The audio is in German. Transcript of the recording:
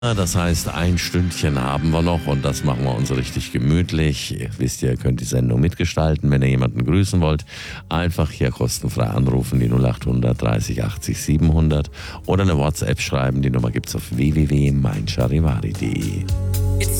Das heißt, ein Stündchen haben wir noch und das machen wir uns richtig gemütlich. Ihr wisst, ihr könnt die Sendung mitgestalten, wenn ihr jemanden grüßen wollt. Einfach hier kostenfrei anrufen, die 0800 30 80 700 oder eine WhatsApp schreiben. Die Nummer gibt's auf www.meincharivari.de.